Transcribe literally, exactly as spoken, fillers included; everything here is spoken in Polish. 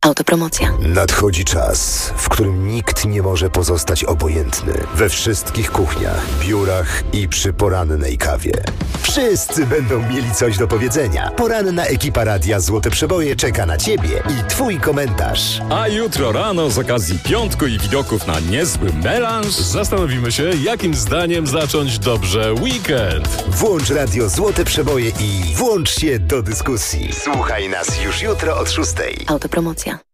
Autopromocja. Nadchodzi czas, w którym nikt nie może pozostać obojętny. We wszystkich kuchniach, biurach i przy porannej kawie. Wszyscy będą mieli coś do powiedzenia. Poranna ekipa Radia Złote Przeboje czeka na Ciebie i Twój komentarz. A jutro rano z okazji piątku i widoków na niezły melanż zastanowimy się, jakim zdaniem zacząć dobrze weekend. Włącz Radio Złote Przeboje i włącz się do dyskusji. Słuchaj nas już jutro od szóstej. Autopromocja.